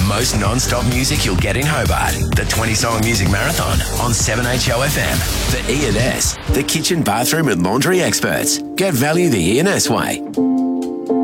most non-stop music you'll get in Hobart. The 20-song music marathon on 7HOFM. The E&S, the kitchen, bathroom and laundry experts. Get value the E&S way.